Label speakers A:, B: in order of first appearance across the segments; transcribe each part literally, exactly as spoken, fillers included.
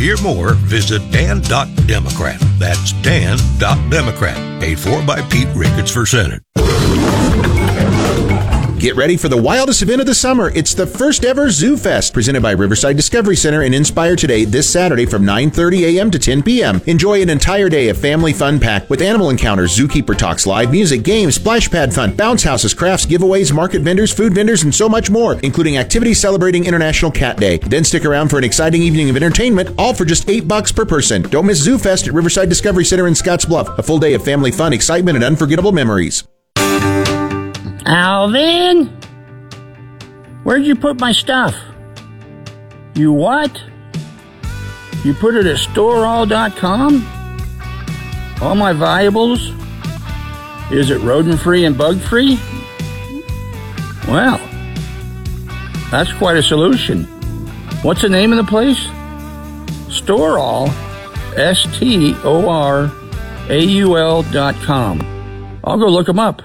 A: hear more, visit dan dot democrat. That's dan dot democrat. Paid for by Pete Ricketts for Senate.
B: Get ready for the wildest event of the summer. It's the first ever Zoo Fest, presented by Riverside Discovery Center and Inspire Today this Saturday from nine thirty a.m. to ten p.m. Enjoy an entire day of family fun packed with animal encounters, zookeeper talks, live music, games, splash pad fun, bounce houses, crafts, giveaways, market vendors, food vendors, and so much more, including activities celebrating International Cat Day. Then stick around for an exciting evening of entertainment, all for just eight bucks per person. Don't miss Zoo Fest at Riverside Discovery Center in Scottsbluff. A full day of family fun, excitement, and unforgettable memories.
C: Alvin? Where'd you put my stuff? You what? You put it at store all dot com? All my valuables? Is it rodent-free and bug-free? Well, that's quite a solution. What's the name of the place? Storall, S T O R A U L dot com. I'll go look them up.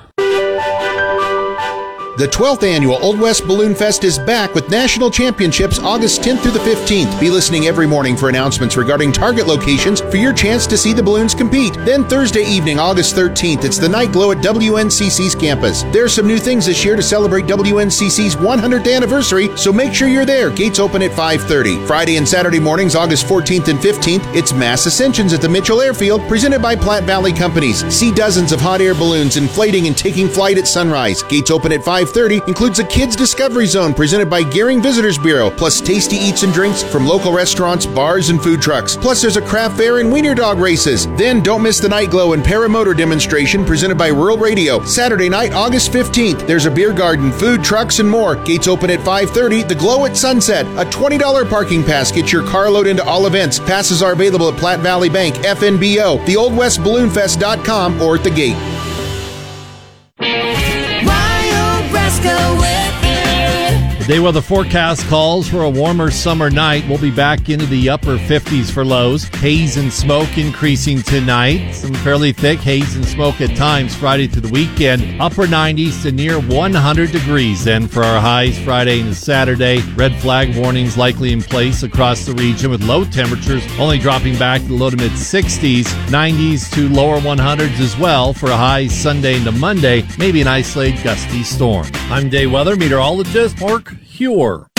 B: The twelfth annual Old West Balloon Fest is back with national championships August tenth through the fifteenth. Be listening every morning for announcements regarding target locations for your chance to see the balloons compete. Then Thursday evening, August thirteenth, it's the Night Glow at W N C C's campus. There are some new things this year to celebrate W N C C's one hundredth anniversary, so make sure you're there. Gates open at five thirty. Friday and Saturday mornings, August fourteenth and fifteenth, it's Mass Ascensions at the Mitchell Airfield, presented by Platte Valley Companies. See dozens of hot air balloons inflating and taking flight at sunrise. Gates open at five thirty, includes a Kids Discovery Zone presented by Gearing Visitors Bureau, plus tasty eats and drinks from local restaurants, bars, and food trucks. Plus there's a craft fair and wiener dog races. Then don't miss the Night Glow and Paramotor demonstration presented by Rural Radio. Saturday night, August fifteenth, there's a beer garden, food trucks, and more. Gates open at five thirty. The Glow at Sunset, a twenty dollars parking pass gets your car load into all events. Passes are available at Platte Valley Bank, F N B O, the old west balloon fest dot com, or at the gate.
D: The day weather forecast calls for a warmer summer night. We'll be back into the upper fifties for lows. Haze and smoke increasing tonight. Some fairly thick haze and smoke at times Friday through the weekend. Upper nineties to near one hundred degrees then for our highs Friday and Saturday. Red flag warnings likely in place across the region with low temperatures only dropping back to the low to mid sixties. nineties to lower one hundreds as well for a high Sunday into Monday. Maybe an isolated gusty storm. I'm day weather meteorologist Mark Huer.